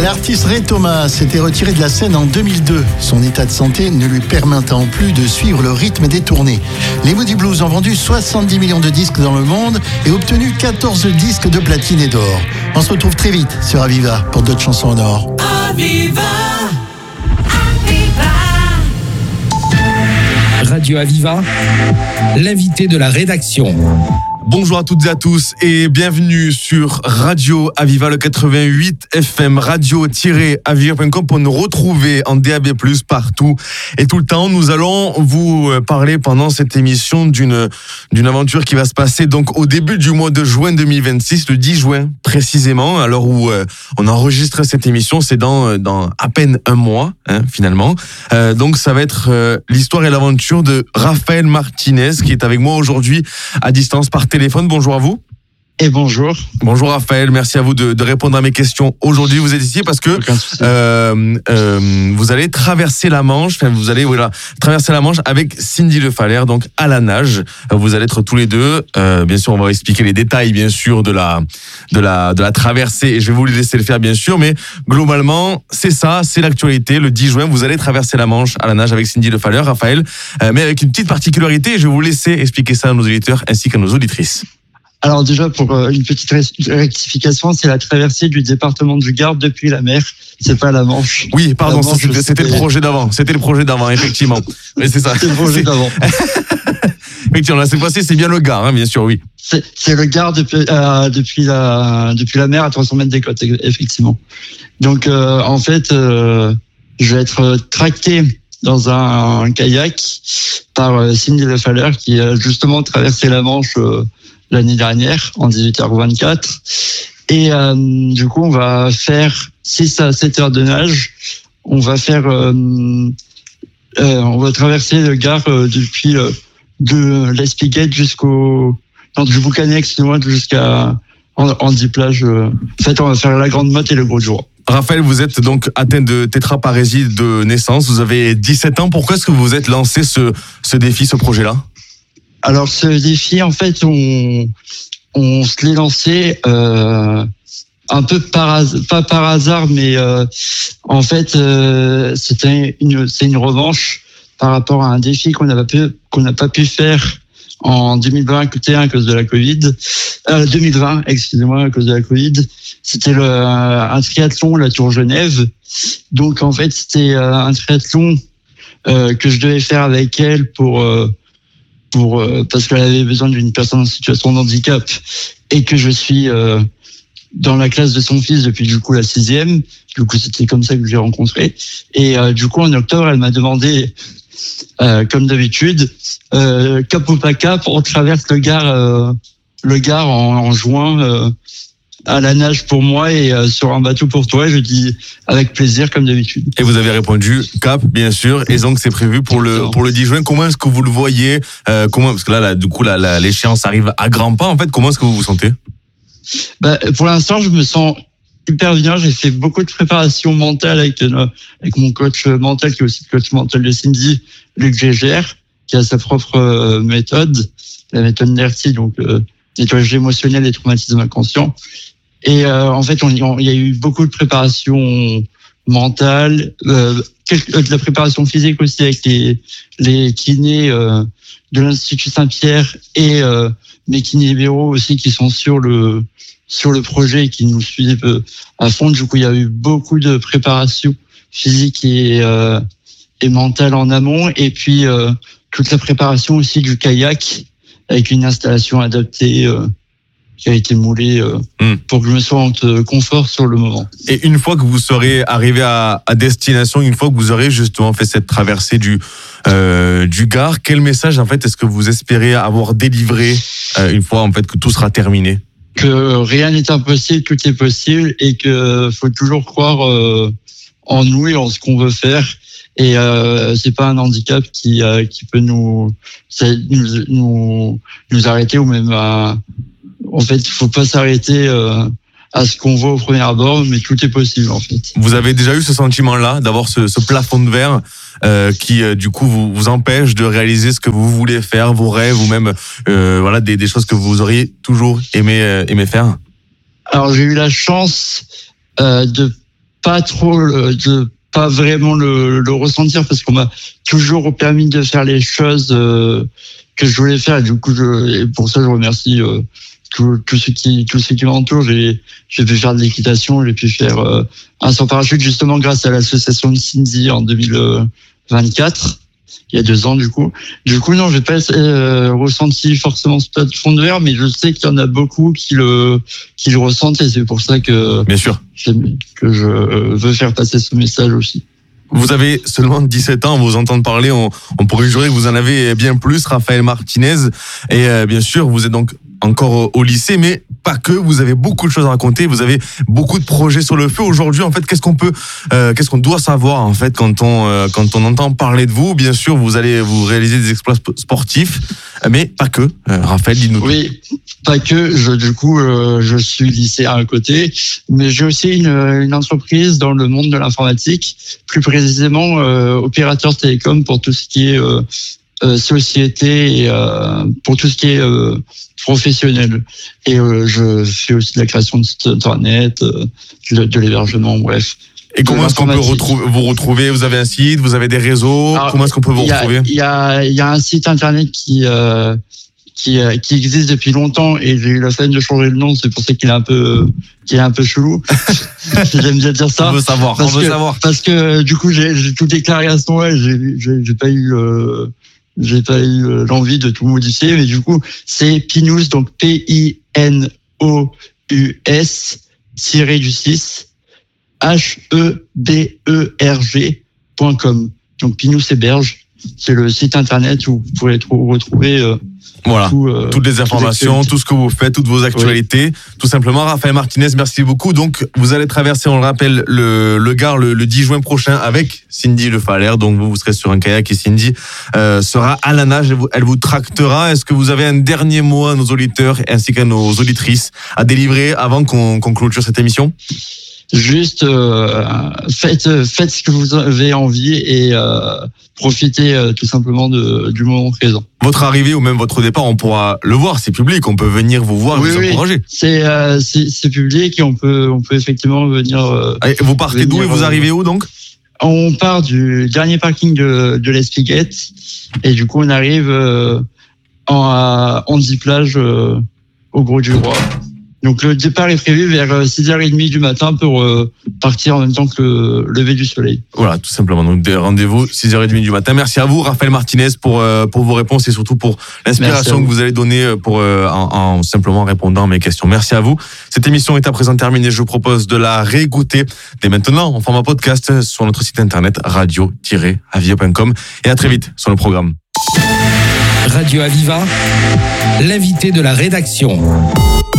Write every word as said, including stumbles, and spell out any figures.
L'artiste Ray Thomas s'était retiré de la scène en deux mille deux. Son état de santé ne lui permettant plus de suivre le rythme des tournées. Les Moody Blues ont vendu soixante-dix millions de disques dans le monde et obtenu quatorze disques de platine et d'or. On se retrouve très vite sur Aviva pour d'autres chansons en or. Aviva, Aviva. Radio Aviva, l'invité de la rédaction. Bonjour à toutes et à tous et bienvenue sur Radio Aviva, le quatre-vingt-huit F M, radio tiret aviva point com pour nous retrouver en D A B plus, partout et tout le temps. Nous allons vous parler pendant cette émission d'une, d'une aventure qui va se passer donc au début du mois de juin deux mille vingt-six, le dix juin précisément, à l'heure où euh, on enregistre cette émission. C'est dans, dans à peine un mois, hein, finalement. Euh, donc ça va être euh, l'histoire et l'aventure de Raphaël Martinez qui est avec moi aujourd'hui à distance par téléphone. Bonjour à vous. Et bonjour. Bonjour Raphaël, merci à vous de, de répondre à mes questions. Aujourd'hui, vous êtes ici parce que euh, euh, vous allez traverser la Manche, enfin vous allez voilà, traverser la Manche avec Cindy Lefalère, donc à la nage. Vous allez être tous les deux. Euh, bien sûr, on va expliquer les détails, bien sûr, de la de la de la traversée et je vais vous les laisser le faire, bien sûr. Mais globalement, c'est ça, c'est l'actualité. Le dix juin, vous allez traverser la Manche à la nage avec Cindy Lefalère, Raphaël, euh, mais avec une petite particularité. Je vais vous laisser expliquer ça à nos auditeurs ainsi qu'à nos auditrices. Alors déjà, pour une petite rectification, c'est la traversée du département du Gard depuis la mer, c'est pas la Manche. Oui, pardon, Manche, c'était, c'était, c'était le projet d'avant, c'était le projet d'avant, effectivement. Oui, c'est ça. C'était le projet d'avant. Effectivement, là, cette fois-ci, c'est bien le Gard, hein, bien sûr, oui. C'est, c'est le Gard depuis, euh, depuis, la, depuis la mer à trois cents mètres des côtes, effectivement. Donc, euh, en fait, euh, je vais être tracté dans un, un kayak par euh, Cindy Lefalère qui a justement traversé la Manche euh, l'année dernière, en dix-huit heures vingt-quatre. Et euh, du coup, on va faire six à sept heures de nage. On va faire, euh, euh, on va traverser le Gard euh, depuis euh, de l'Espiguette jusqu'au, non, du Boucanet, excusez-moi, jusqu'à en, en dix plages. Euh. En fait, on va faire la Grande Motte et le Gros Jour. Raphaël, vous êtes donc atteint de tétraparésie de naissance. Vous avez dix-sept ans. Pourquoi est-ce que vous vous êtes lancé ce, ce défi, ce projet-là ? Alors ce défi, en fait, on on se l'est lancé euh, un peu par hasard, pas par hasard, mais euh, en fait, euh, c'était une c'est une revanche par rapport à un défi qu'on n'a pas pu qu'on n'a pas pu faire en deux mille vingt à cause de la Covid. Euh, deux mille vingt, excusez-moi, à cause de la Covid. C'était le un triathlon, la Tour Genève. Donc en fait, c'était un triathlon euh, que je devais faire avec elle pour euh, pour euh, parce qu'elle avait besoin d'une personne en situation de handicap et que je suis euh, dans la classe de son fils depuis du coup la sixième. Du coup, c'était comme ça que je l'ai rencontrée. Et euh, du coup, en octobre, elle m'a demandé, euh, comme d'habitude, euh, cap ou pas cap, on traverse le Gard, euh, le Gard en, en juin. Euh, à la nage pour moi et euh, sur un bateau pour toi. Je dis avec plaisir comme d'habitude. Et vous avez répondu cap, bien sûr. Et donc c'est prévu pour le pour le dix juin. Comment est-ce que vous le voyez euh, Comment parce que là, là du coup la, la, l'échéance arrive à grands pas. En fait, comment est-ce que vous vous sentez ? Bah, pour l'instant, je me sens hyper bien. J'ai fait beaucoup de préparation mentale avec euh, avec mon coach mental qui est aussi le coach mental de Cindy, Luc Gégère, qui a sa propre euh, méthode, la méthode NERTI, donc euh, nettoyage émotionnel et traumatisme inconscient. Et euh, en fait, on, on, il y a eu beaucoup de préparation mentale, euh, de la préparation physique aussi avec les, les kinés euh, de l'Institut Saint-Pierre et euh, mes kinés libéraux aussi qui sont sur le sur le projet et qui nous suivent euh, à fond. Du coup, il y a eu beaucoup de préparation physique et, euh, et mentale en amont. Et puis, euh, toute la préparation aussi du kayak avec une installation adaptée euh, qui a été moulée euh, mmh. pour que je me sente confort sur le moment. Et une fois que vous serez arrivé à, à destination, une fois que vous aurez justement fait cette traversée du, euh, du Gard, quel message en fait est-ce que vous espérez avoir délivré euh, une fois en fait que tout sera terminé ? Que rien n'est impossible, tout est possible et que faut toujours croire euh, en nous et en ce qu'on veut faire. Et euh, c'est pas un handicap qui euh, qui peut nous, nous nous nous arrêter ou même à, en fait, il faut pas s'arrêter euh, à ce qu'on voit au premier abord, mais tout est possible en fait. Vous avez déjà eu ce sentiment-là, d'avoir ce, ce plafond de verre euh, qui, euh, du coup, vous, vous empêche de réaliser ce que vous voulez faire, vos rêves ou même euh, voilà des, des choses que vous auriez toujours aimé euh, aimé faire. Alors j'ai eu la chance euh, de pas trop, le, de pas vraiment le, le ressentir parce qu'on m'a toujours permis de faire les choses euh, que je voulais faire. Et du coup, je, et pour ça, je remercie euh, tous ceux qui, tous ceux qui m'entourent. J'ai, j'ai pu faire de l'équitation, j'ai pu faire euh, un saut en parachute justement grâce à l'association de Cindy en deux mille vingt-quatre. Il y a deux ans, du coup. Du coup, non, j'ai pas euh, ressenti forcément ce fond de verre, mais je sais qu'il y en a beaucoup qui le, qui le ressentent et c'est pour ça que, bien sûr, que je veux faire passer ce message aussi. Vous avez seulement dix-sept ans, vous entendre parler, on, on pourrait jurer que vous en avez bien plus, Raphaël Martinez. Et euh, bien sûr, vous êtes donc encore au lycée, mais pas que. Vous avez beaucoup de choses à raconter. Vous avez beaucoup de projets sur le feu. Aujourd'hui, en fait, qu'est-ce qu'on peut, euh, qu'est-ce qu'on doit savoir en fait quand on euh, quand on entend parler de vous. Bien sûr, vous allez vous réaliser des exploits sportifs, mais pas que. Euh, Raphaël, dis-nous. Oui, pas que. Je, du coup, euh, je suis lycéen à côté, mais j'ai aussi une, une entreprise dans le monde de l'informatique, plus précisément euh, opérateur télécom pour tout ce qui est euh, euh, société et euh, pour tout ce qui est euh, professionnel. Et euh, je fais aussi de la création de sites internet, euh, de, de l'hébergement, bref. Et comment est-ce qu'on peut retrouver, vous retrouver? Vous avez un site, vous avez des réseaux. Alors, comment est-ce qu'on peut vous y a, retrouver? Il y a, il y a un site internet qui euh, qui qui existe depuis longtemps et j'ai eu la peine de changer le nom. C'est pour ça qu'il est un peu qu'il est un peu chelou. J'aime bien dire ça. On veut savoir. Parce on veut que, savoir. Parce que du coup j'ai, j'ai tout déclaré à ce moment-là. J'ai, j'ai, j'ai pas eu euh, j'ai pas eu l'envie de tout modifier, mais du coup c'est Pinous, donc P I N O U S tiré du six H E B E R G point com. Donc Pinous Héberge, c'est le site internet où vous pourrez retrouver euh, voilà, tout, euh, toutes les informations, tout ce que vous faites, toutes vos actualités. Oui. Tout simplement, Raphaël Martinez, merci beaucoup. Donc, vous allez traverser, on le rappelle, le, le Gard le, le dix juin prochain avec Cindy Le Falaire. Donc, vous, vous serez sur un kayak et Cindy euh, sera à la nage. Elle vous, elle vous tractera. Est-ce que vous avez un dernier mot à nos auditeurs ainsi qu'à nos auditrices à délivrer avant qu'on, qu'on clôture cette émission? Juste euh, faites faites ce que vous avez envie et euh, profitez euh, tout simplement de, du moment présent. Votre arrivée ou même votre départ, on pourra le voir, c'est public, on peut venir vous voir, oui, vous oui. encourager. C'est, euh, c'est c'est public et on peut on peut effectivement venir. Euh, Allez, vous partez venir, d'où et vous arrivez où donc? On part du dernier parking de de l'Espiguette et du coup on arrive euh, en à Andy-Plage euh, au Gros du Roi. Donc le départ est prévu vers six heures trente du matin pour euh, partir en même temps que le lever du soleil. Voilà, tout simplement. Donc des rendez-vous six heures trente du matin. Merci à vous, Raphaël Martinez, pour euh, pour vos réponses et surtout pour l'inspiration vous. que vous allez donner pour euh, en, en simplement répondant à mes questions. Merci à vous. Cette émission est à présent terminée. Je vous propose de la réécouter dès maintenant en format podcast sur notre site internet radio tiret aviva point com et à très vite sur le programme. Radio Aviva, l'invité de la rédaction.